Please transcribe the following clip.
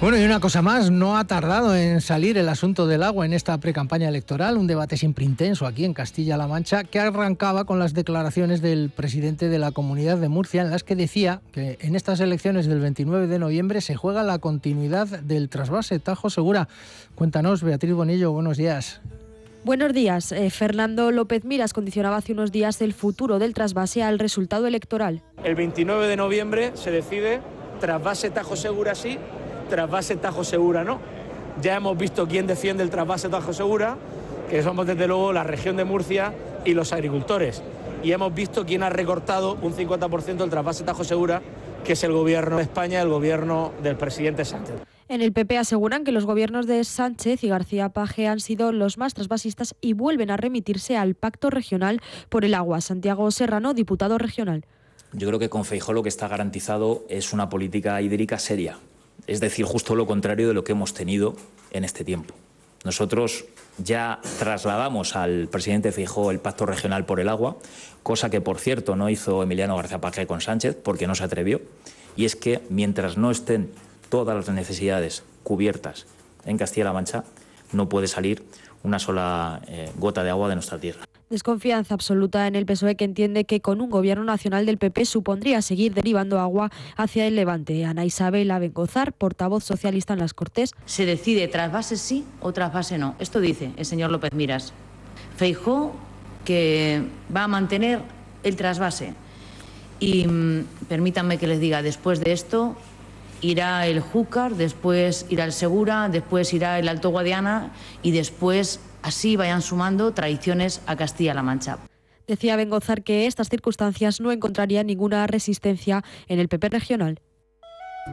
Bueno, y una cosa más, no ha tardado en salir el asunto del agua en esta precampaña electoral, un debate siempre intenso aquí en Castilla-La Mancha, que arrancaba con las declaraciones del presidente de la Comunidad de Murcia, en las que decía que en estas elecciones del 29 de noviembre se juega la continuidad del trasvase Tajo Segura. Cuéntanos, Beatriz Bonillo, buenos días. Buenos días. Fernando López Miras condicionaba hace unos días el futuro del trasvase al resultado electoral. El 29 de noviembre se decide trasvase Tajo Segura sí, trasvase Tajo Segura no. Ya hemos visto quién defiende el trasvase Tajo Segura, que somos desde luego la región de Murcia y los agricultores. Y hemos visto quién ha recortado un 50% el trasvase Tajo Segura, que es el gobierno de España, el gobierno del presidente Sánchez. En el PP aseguran que los gobiernos de Sánchez y García Paje han sido los más trasvasistas y vuelven a remitirse al pacto regional por el agua. Santiago Serrano, diputado regional. Yo creo que con Feijóo lo que está garantizado es una política hídrica seria. Es decir, justo lo contrario de lo que hemos tenido en este tiempo. Nosotros ya trasladamos al presidente Feijóo el pacto regional por el agua, cosa que, por cierto, no hizo Emiliano García Paje con Sánchez porque no se atrevió. Y es que mientras no estén todas las necesidades cubiertas en Castilla-La Mancha, no puede salir una sola gota de agua de nuestra tierra. Desconfianza absoluta en el PSOE, que entiende que con un gobierno nacional del PP supondría seguir derivando agua hacia el Levante. Ana Isabel Abengozar, portavoz socialista en las Cortes. Se decide trasvase sí o trasvase no. Esto dice el señor López Miras. Feijóo que va a mantener el trasvase. Y permítanme que les diga, después de esto irá el Júcar, después irá el Segura, después irá el Alto Guadiana y después así vayan sumando tradiciones a Castilla-La Mancha. Decía Abengozar que estas circunstancias no encontrarían ninguna resistencia en el PP regional.